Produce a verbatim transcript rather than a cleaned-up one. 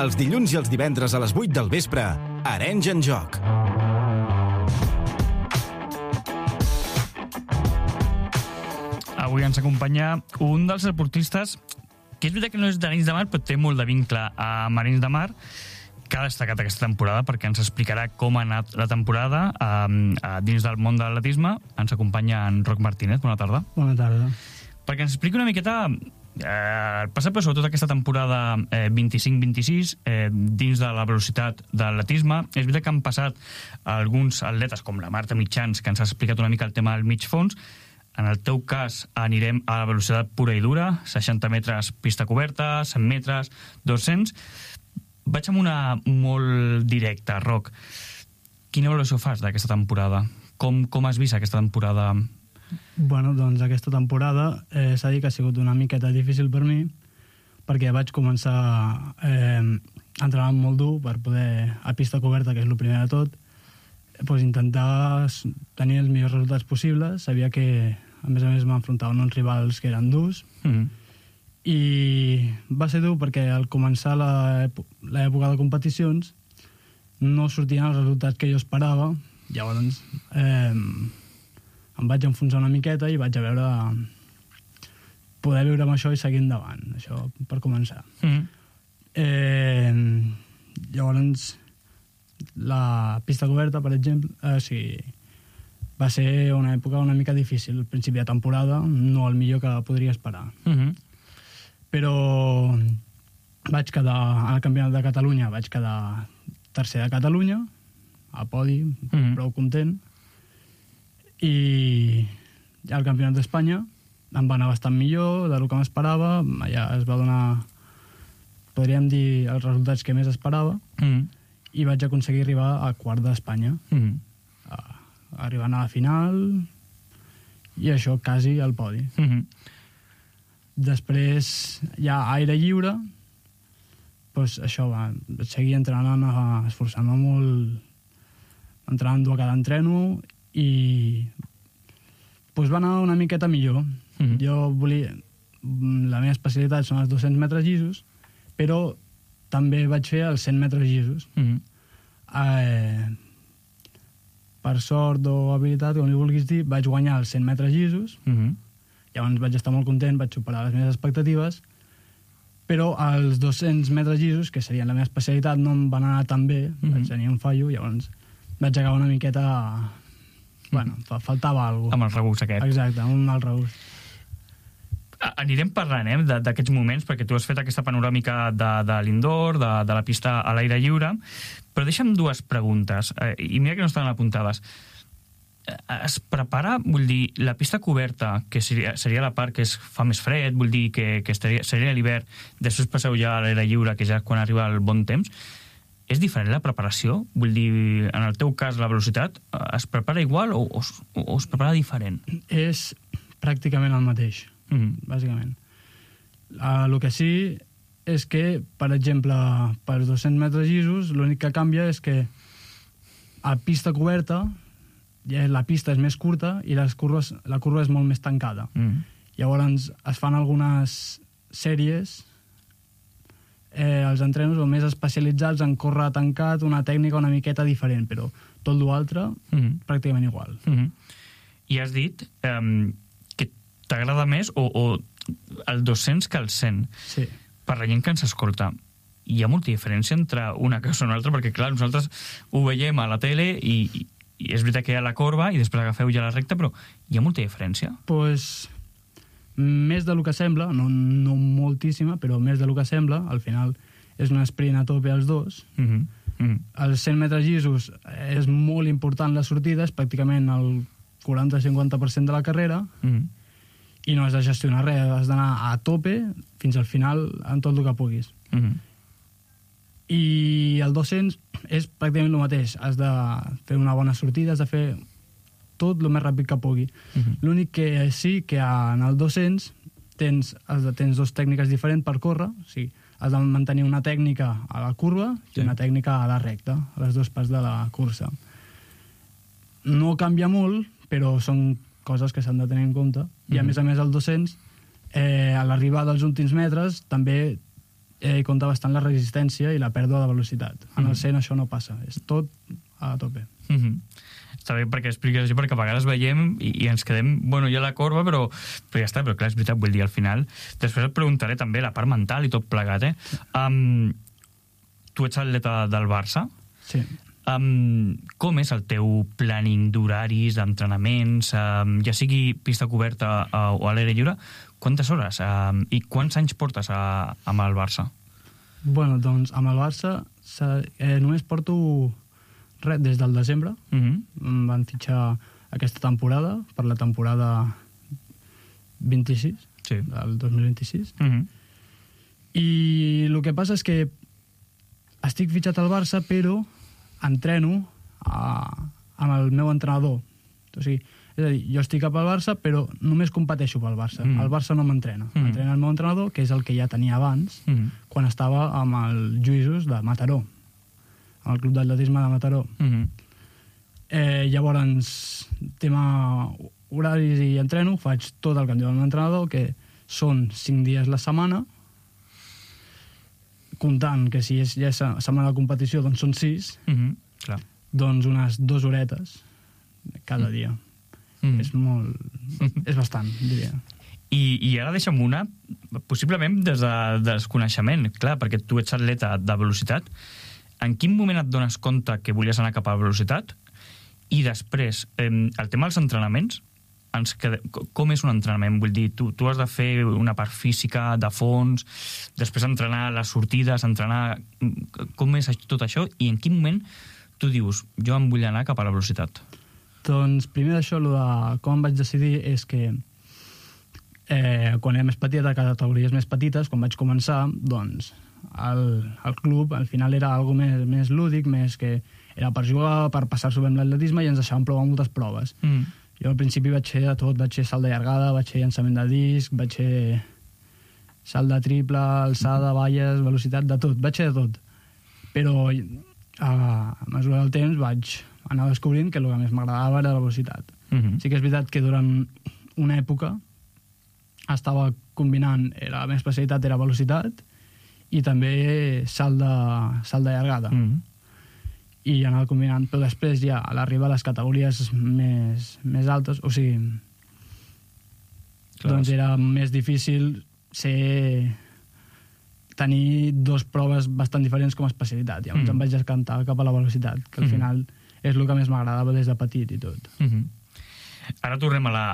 Els dilluns i els divendres a les vuit del vespre, Arenys en Joc. Avui ens acompanya un dels esportistes que és veritat que no és d'Arenys de Mar, però té molt de vincle a Arenys de Mar, que ha destacat aquesta temporada perquè ens explicarà com ha anat la temporada eh, dins del món de l'atletisme. Ens acompanya en Roc Martínez. Bona tarda. Bona tarda. Perquè ens expliqui una miqueta eh, el passat, però sobretot aquesta temporada eh, vint-i-cinc vint-i-sis eh, dins de la velocitat de l'atletisme. És veritat que han passat alguns atletes com la Marta Mitjans, que ens ha explicat una mica el tema del mig fons. En el teu cas anirem a la velocitat pura i dura, seixanta metres pista coberta, cent metres, dos-cents. Vaig amb una molt directa, Roc. Quina valoració fas d'aquesta temporada? Com, com has vist aquesta temporada? Bueno, doncs aquesta temporada eh, s'ha dit que ha sigut una miqueta difícil per mi, perquè vaig començar eh, entrenant molt dur per poder, a pista coberta, que és el primer de tot, pues intentar tenir els millors resultats possibles. Sabia que, a més a més, m'enfrontava a uns rivals que eren durs, mm-hmm. i va ser dur perquè al començar l'època de competicions no sortien els resultats que jo esperava. Llavors eh, em vaig enfonsar una miqueta i vaig a veure poder viure amb això i seguir endavant. Això per començar. Mm-hmm. eh, llavors la pista coberta, per exemple, eh, sí, va ser una època una mica difícil. Al principi de temporada, no el millor que podria esperar. Mm-hmm. Però vaig quedar al Campionat de Catalunya, vaig quedar tercer de Catalunya, a podi, mm-hmm. prou content, i al Campionat d'Espanya em va anar bastant millor del que m'esperava. Allà es va donar, podríem dir, els resultats que més esperava, mm-hmm. i vaig aconseguir arribar a quart d'Espanya, mm-hmm. arribant a la final, i això quasi al podi. Mm-hmm. Després, ja aire lliure, doncs això va, seguir entrenant, esforçant-me molt, entrenant dur a cada entreno, i doncs va anar una miqueta millor. Mm-hmm. Jo volia, la meva especialitat són els dos-cents metres llisos, però també vaig fer els cent metres llisos. Mm-hmm. Eh, per sort o habilitat, com li vulguis dir, vaig guanyar els cent metres llisos. Mm-hmm. Llavors vaig estar molt content, vaig superar les meves expectatives, però els dos-cents metres llisos, que serien la meva especialitat, no em van anar tan bé, mm-hmm. vaig tenir un fallo, llavors vaig acabar una miqueta... Bueno, faltava alguna cosa. Amb el regust aquest. Exacte, un mal regust. Anirem parlant eh, d'aquests moments, perquè tu has fet aquesta panoràmica de, de l'indoor, de, de la pista a l'aire lliure, però deixa'm dues preguntes, eh, i mira que no estan apuntades. Es prepara, vull dir, la pista coberta, que seria, seria la part que es fa més fred, vull dir que, que estaria, seria l'hivern, després passeu ja a l'aire lliure, que ja quan arriba el bon temps. És diferent la preparació? Vull dir, en el teu cas, la velocitat, es prepara igual o, o, o es prepara diferent? És pràcticament el mateix, mm-hmm. bàsicament. Uh, el que sí és que, per exemple, pels dos-cents metres llisos, l'únic que canvia és que a pista coberta la pista és més curta i les curves, la curva és molt més tancada. Mm. Llavors es fan algunes sèries, eh, els entrenos o més especialitzats en córrer tancat, una tècnica una miqueta diferent, però tot l'altre mm. pràcticament igual. Mm-hmm. I has dit eh, que t'agrada més o, o el dos-cents que el cent. Sí. Per la gent que ens escolta, hi ha molta diferència entre una cosa o una altra, perquè clar, nosaltres ho veiem a la tele i, i i és veritat que hi ha la corba i després agafeu ja la recta, però hi ha molta diferència? Doncs pues, més del que sembla, no, no moltíssima, però més del que sembla. Al final és un sprint a tope als dos. Mm-hmm. Mm-hmm. Els cent metres llisos és molt important les sortides, pràcticament el quaranta a cinquanta per cent de la carrera, mm-hmm. i no has de gestionar res, has d'anar a tope fins al final en tot el que puguis. Mm-hmm. I el dos-cents és pràcticament el mateix. Has de fer una bona sortida, has de fer tot el més ràpid que pugui. Uh-huh. L'únic que sí que en el dos-cents tens, has de, tens dues tècniques diferents per córrer. O sigui, has de mantenir una tècnica a la curva sí. i una tècnica a la recta, a les dues parts de la cursa. No canvia molt, però són coses que s'han de tenir en compte. Uh-huh. I a més a més el dos-cents, eh, a l'arribada dels últims metres, també eh, compta bastant la resistència i la pèrdua de velocitat. En el cent això no passa, és tot a tope. Mm-hmm. Està bé perquè expliques això, perquè a vegades veiem i, i ens quedem, bueno, ja la corba, però, però ja està, però clar, és veritat, vull dir, al final... Després et preguntaré també la part mental i tot plegat, eh? Um, tu ets atleta del Barça? Sí. Um, com és el teu planning d'horaris, d'entrenaments, um, ja sigui pista coberta uh, o a l'aire lliure? Quantes hores um, i quants anys portes a, amb el Barça? Bueno, doncs amb el Barça eh, només porto res des del desembre. Uh-huh. Em van fitxar aquesta temporada, per la temporada vint-i-sis, sí. Del dos mil vint-i-sis. Uh-huh. I el que passa és que estic fitxat al Barça, però entreno a, amb el meu entrenador. O sigui, és a dir, jo estic cap al Barça, però només competeixo pel Barça. Mm. El Barça no m'entrena. Mm. M'entrena el meu entrenador, que és el que ja tenia abans, mm. quan estava amb el Lluïsos de Mataró, amb el club d'atletisme de Mataró. Mm. Eh, llavors, tema horaris i entreno, faig tot el que em diu el meu entrenador, que són cinc dies la setmana, comptant que si és ja setmana de competició doncs són sis, mm-hmm, clar. Doncs unes dues horetes cada dia. Mm. És molt... és bastant, diria. I, i ara deixa'm una, possiblement des de desconeixement, clar, perquè tu ets atleta de velocitat. En quin moment et dones compte que volies anar cap a la velocitat? I després, eh, el tema dels entrenaments, ens quedem, com és un entrenament? Vull dir, tu, tu has de fer una part física, de fons, després entrenar les sortides, entrenar... Com és tot això? I en quin moment tu dius, jo em vull anar cap a la velocitat? Doncs primer d'això, el de com em vaig decidir és que eh, quan era més petita, a categories més petites, quan vaig començar, doncs el, el club al final era algo més, més lúdic, més que era per jugar, per passar-s'ho bé amb l'atletisme i ens deixaven provar moltes proves. Mm. Jo al principi vaig fer de tot, vaig fer salt de llargada, vaig fer llançament de disc, vaig fer salt de triple, alçada, valles, velocitat, de tot, vaig fer de tot. Però a mesura del temps vaig anar descobrint que el que més m'agradava era la velocitat. Uh-huh. Sí que és veritat que durant una època estava combinant, la meva especialitat era velocitat i també salt de, salt de llargada. Uh-huh. I anar combinant, però després ja a l'arribar a les categories més, més altes, o sigui, clar, doncs era més difícil ser tenir dos proves bastant diferents com a especialitat. Llavors mm. em vaig descantar cap a la velocitat, que al mm-hmm. final és el que més m'agradava des de petit i tot. Mm-hmm. Ara tornem a la,